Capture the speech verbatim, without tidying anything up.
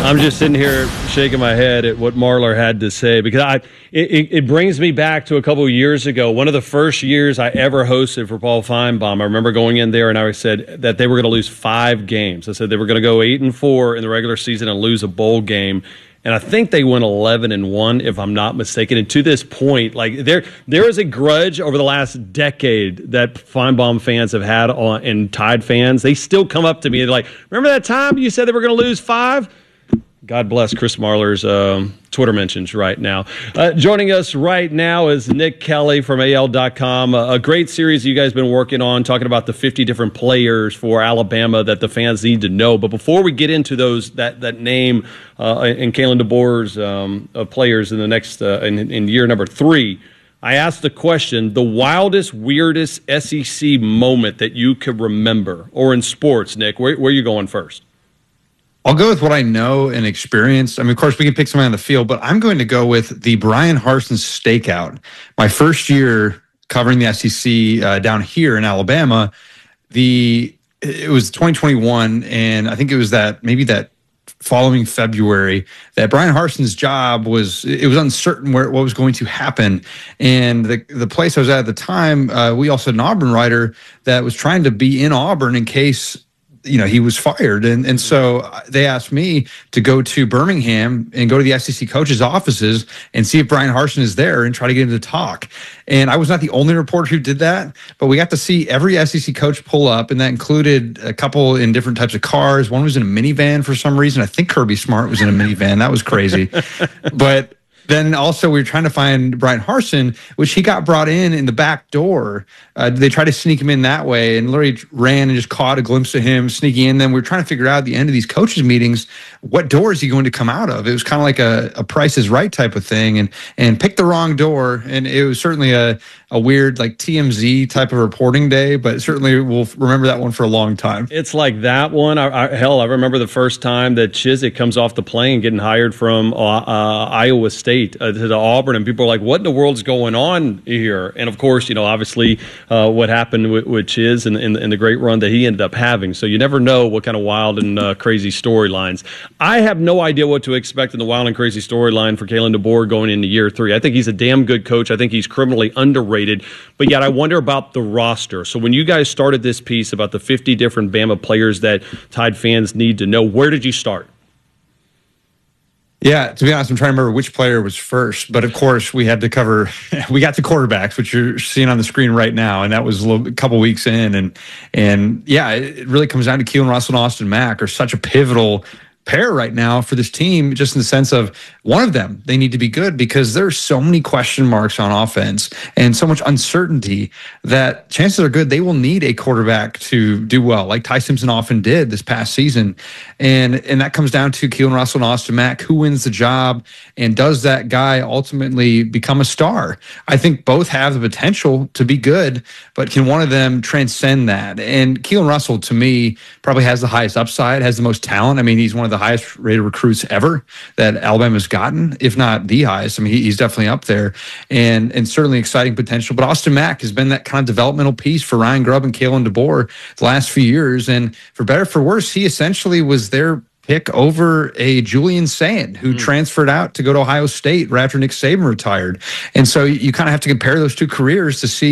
I'm just sitting here shaking my head at what Marlar had to say because I it, it brings me back to a couple of years ago. One of the first years I ever hosted for Paul Feinbaum. I remember going in there and I said that they were going to lose five games. I said they were going to go eight and four in the regular season and lose a bowl game. And I think they went eleven and one, if I'm not mistaken. And to this point, like there, there is a grudge over the last decade that Feinbaum fans have had on, and Tide fans. They still come up to me and they're like, "Remember that time you said they were going to lose five?" God bless Chris Marlar's um, Twitter mentions right now. Uh, joining us right now is Nick Kelly from A L dot com. A, a great series you guys have been working on, talking about the fifty different players for Alabama that the fans need to know. But before we get into those, that that name uh, in Kalen DeBoer's um, uh, players in the next uh, in, in year number three, I asked the question: the wildest, weirdest S E C moment that you could remember, or in sports, Nick. Where, where are you going first? I'll go with what I know and experienced. I mean, of course, we can pick somebody on the field, but I'm going to go with the Brian Harsin stakeout. My first year covering the S E C uh, down here in Alabama, the it was twenty twenty-one, and I think it was that maybe that following February that Brian Harsin's job was it was uncertain where what was going to happen. And the the place I was at at the time, uh, we also had an Auburn writer that was trying to be in Auburn in case you know, he was fired. And and so they asked me to go to Birmingham and go to the S E C coaches' offices and see if Brian Harsin is there and try to get him to talk. And I was not the only reporter who did that, but we got to see every S E C coach pull up, and that included a couple in different types of cars. One was in a minivan for some reason. I think Kirby Smart was in a minivan. That was crazy. But then also we were trying to find Brian Harsin, which he got brought in in the back door. Uh, they tried to sneak him in that way, and literally ran and just caught a glimpse of him sneaking in. Then we were trying to figure out at the end of these coaches' meetings, what door is he going to come out of? It was kind of like a, a Price is Right type of thing, and and picked the wrong door. And it was certainly a, a weird like T M Z type of reporting day, but certainly we'll remember that one for a long time. It's like that one. I, I, hell, I remember the first time that Chizik comes off the plane getting hired from uh, uh, Iowa State Uh, to the Auburn, and people are like, what in the world's going on here? And of course, you know, obviously uh, what happened with, with Chiz and, and, and the great run that he ended up having. So you never know what kind of wild and uh, crazy storylines. I have no idea what to expect in the wild and crazy storyline for Kalen DeBoer going into year three. I think he's a damn good coach. I think he's criminally underrated, but yet I wonder about the roster. So when you guys started this piece about the fifty different Bama players that Tide fans need to know, where did you start? Yeah, to be honest, I'm trying to remember which player was first, but of course we had to cover. We got the quarterbacks, which you're seeing on the screen right now, and that was a, little, a couple weeks in, and and yeah, it really comes down to Keelan Russell and Austin Mack are such a pivotal pair right now for this team, just in the sense of one of them, they need to be good because there's so many question marks on offense and so much uncertainty that chances are good they will need a quarterback to do well, like Ty Simpson often did this past season. And and that comes down to Keelan Russell and Austin Mack, who wins the job, and does that guy ultimately become a star? I think both have the potential to be good, but can one of them transcend that? And Keelan Russell, to me, probably has the highest upside, has the most talent. I mean, he's one of the highest rated recruits ever that Alabama's gotten, if not the highest. I mean, he, he's definitely up there, and and certainly exciting potential. But Austin Mack has been that kind of developmental piece for Ryan Grubb and Kalen DeBoer the last few years. And for better or for worse, he essentially was their pick over a Julian Sayin, who mm. transferred out to go to Ohio State right after Nick Saban retired. And so you kind of have to compare those two careers to see